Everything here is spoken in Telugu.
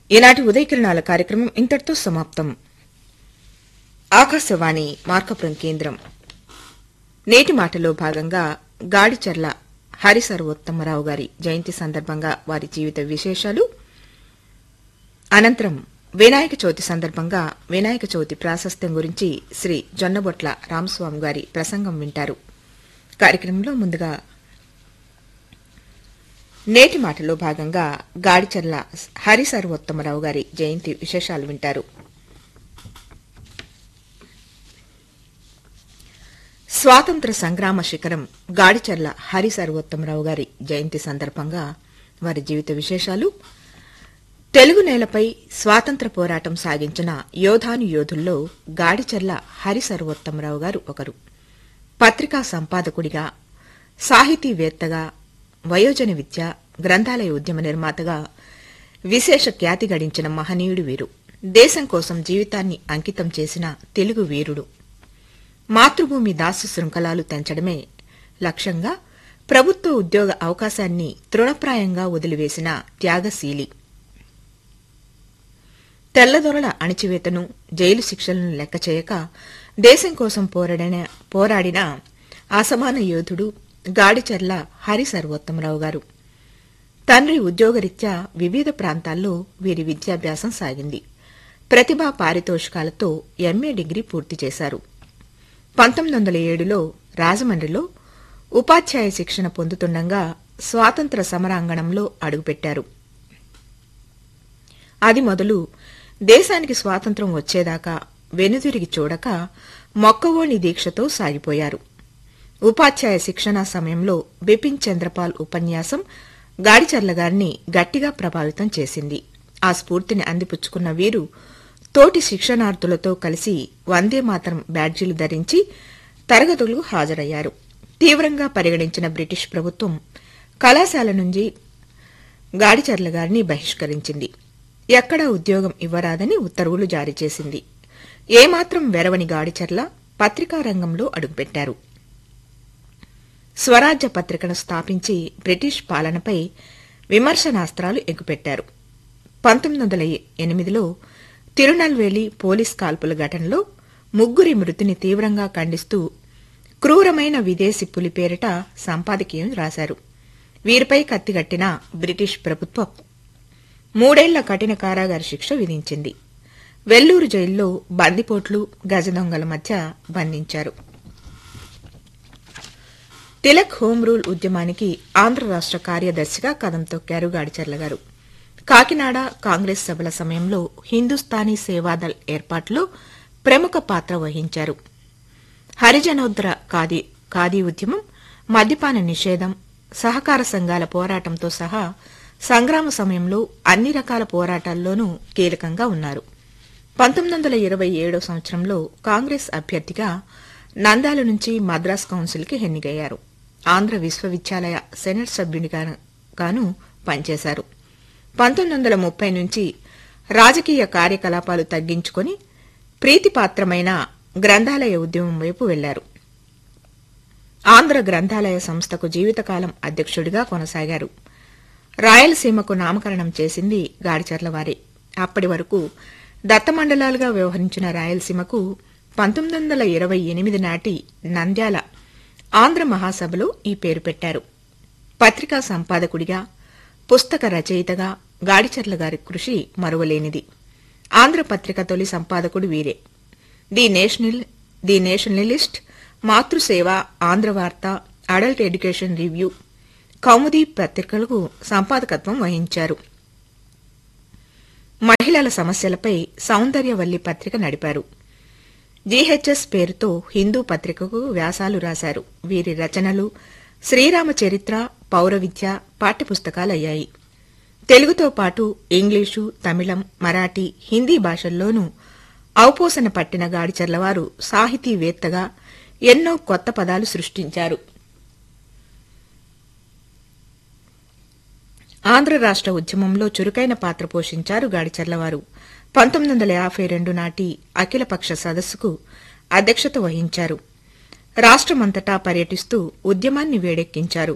ఈనాటి ఉదయకిరణాల కార్యక్రమం ఇంతటితో సమాప్తం. ఆకాశవాణి మార్కాపురం కేంద్రం. నేటి మాటలో భాగంగా గాడిచర్ల హరిసర్వోత్తమరావు గారి జయంతి సందర్భంగా వారి జీవిత విశేషాలు, అనంతరం వినాయక చవితి సందర్భంగా వినాయక చవితి ప్రాశస్త్యం గురించి శ్రీ జొన్నబొట్ల రామస్వామి గారి ప్రసంగం వింటారు. కార్యక్రమంలో ముందుగా నేటి మాటలో భాగంగా గాడిచర్ల హరిసర్వోత్తమరావు గారి జయంతి విశేషాలు వింటారు. స్వాతంత్ర సంగ్రామ శిఖరం గాడిచర్ల హరిసర్వోత్తమరావు గారి జయంతి సందర్భంగా వారి జీవిత విశేషాలు, తెలుగు నేలపై స్వాతంత్ర పోరాటం సాగించిన యోధుల్లో గాడిచర్ల హరిసర్వోత్తమరావు గారు ఒకరు. పత్రికా సంపాదకుడిగా, సాహితీవేత్తగా, వయోజన విద్య, గ్రంథాలయ ఉద్యమ నిర్మాతగా విశేష ఖ్యాతి గడించిన మహనీయుడు వీరు. దేశం కోసం జీవితాన్ని అంకితం చేసిన తెలుగు వీరుడు. మాతృభూమి దాస్య శృంఖలాలు తెంచడమే లక్ష్యంగా ప్రభుత్వ ఉద్యోగ అవకాశాన్ని తృణప్రాయంగా వదిలివేసిన త్యాగశీలి. తెల్లదొరల అణిచివేతను, జైలు శిక్షలను లెక్కచేయక దేశం కోసం పోరాడిన అసమాన యోధుడు గాడిచర్ల హరిసర్వోత్తమరావు గారు. తండ్రి ఉద్యోగరీత్యా వివిధ ప్రాంతాల్లో వీరి విద్యాభ్యాసం సాగింది. ప్రతిభా పారితోషికాలతో ఎంఏ డిగ్రీ పూర్తి చేశారు. 1907లో రాజమండ్రిలో ఉపాధ్యాయ శిక్షణ పొందుతుండగా స్వాతంత్ర సమరాంగణంలో అడుగుపెట్టారు. అది మొదలు దేశానికి స్వాతంత్ర్యం వచ్చేదాకా వెనుదిరిగి చూడక మొక్కవోని దీక్షతో సాగిపోయారు. ఉపాధ్యాయ శిక్షణా సమయంలో బిపిన్ చంద్రపాల్ ఉపన్యాసం గాడిచర్ల గారిని గట్టిగా ప్రభావితం చేసింది. ఆ స్ఫూర్తిని అందిపుచ్చుకున్న వీరు తోటి శిక్షణార్థులతో కలిసి వందేమాతరం బ్యాడ్జీలు ధరించి తరగతులకు హాజరయ్యారు. తీవ్రంగా పరిగణించిన బ్రిటిష్ ప్రభుత్వం కళాశాల నుంచి గాడిచర్ల గారిని బహిష్కరించింది. ఎక్కడా ఉద్యోగం ఇవ్వరాదని ఉత్తర్వులు జారీ చేసింది. ఏమాత్రం వెరవని గాడిచర్ల పత్రికా రంగంలో అడుగుపెట్టారు. స్వరాజ్య పత్రికను స్థాపించి బ్రిటిష్ పాలనపై విమర్శనాస్త్రాలు ఎక్కుపెట్టారు. 1908లో తిరునల్వేలి పోలీస్ కాల్పుల ఘటనలో ముగ్గురి మృతిని తీవ్రంగా ఖండిస్తూ క్రూరమైన విదేశీ పులి పేరిట సంపాదకీయం రాశారు. వీరిపై కత్తిగట్టిన బ్రిటిష్ ప్రభుత్వం 3 ఏళ్ల కఠిన కారాగార శిక్ష విధించింది. వెల్లూరు జైల్లో బందిపోట్లు, గజదొంగల మధ్య బంధించారు. తిలక్ హోం రూల్ ఉద్యమానికి ఆంధ్ర రాష్ట కార్యదర్శిగా కదం తొక్కారు గాడిచర్ల గారు. కాకినాడ కాంగ్రెస్ సభల సమయంలో హిందుస్థానీ సేవాదళ్ ఏర్పాటులో ప్రముఖ పాత్ర వహించారు. హరిజనోద్ధర ఖాదీ ఉద్యమం, మద్యపాన నిషేధం, సహకార సంఘాల పోరాటంతో సహా సంగ్రామ సమయంలో అన్ని రకాల పోరాటాల్లోనూ కీలకంగా ఉన్నారు. 1927 సంవత్సరంలో కాంగ్రెస్ అభ్యర్థిగా నంద్యాల నుంచి మద్రాస్ కౌన్సిల్కి ఎన్నికయ్యారు. ఆంధ్ర విశ్వవిద్యాలయ సెనెట్ సభ్యునిగాను పనిచేశారు. 1930 నుంచి రాజకీయ కార్యకలాపాలు తగ్గించుకుని ప్రీతిపాత్రమైన గ్రంథాలయ ఉద్యమం వైపు వెళ్లారు. ఆంధ్ర గ్రంథాలయ సంస్థకు జీవితకాలం అధ్యక్షుడిగా కొనసాగారు. రాయలసీమకు నామకరణం చేసింది గాడిచర్ల వారే. అప్పటి వరకు దత్తమండలాలుగా వ్యవహరించిన రాయలసీమకు 1928 నాటి నంద్యాల ఆంధ్ర మహాసభలో ఈ పేరు పెట్టారు. పత్రికా సంపాదకుడిగా, పుస్తక రచయితగా గాడిచర్ల గారి కృషి మరువలేనిది. ఆంధ్ర పత్రిక తొలి సంపాదకుడు వీరే. The Nationalist, మాతృసేవ, ఆంధ్రవార్త, adult education review, కౌముది పత్రికలకు సంపాదకత్వం వహించారు. మహిళల సమస్యలపై సౌందర్యవల్లి పత్రిక నడిపారు. జీహెచ్ఎస్ పేరుతో హిందూ పత్రికకు వ్యాసాలు రాశారు. వీరి రచనలు శ్రీరామ చరిత్ర, పౌర విద్య పాఠ్యపుస్తకాలయ్యాయి. తెలుగుతో పాటు ఇంగ్లీషు, తమిళం, మరాఠీ, హిందీ భాషల్లోనూ ఔపోసన పట్టిన గాడిచర్లవారు సాహితీవేత్తగా ఎన్నో కొత్త పదాలు సృష్టించారు. ఆంధ్ర రాష్ట ఉద్యమంలో చురుకైన పాత్ర పోషించారు గాడిచర్లవారు. 1952 నాటి అఖిలపక్ష సదస్సుకు అధ్యక్షత వహించారు. రాష్ట్రమంతటా పర్యటిస్తూ ఉద్యమాన్ని వేడెక్కించారు.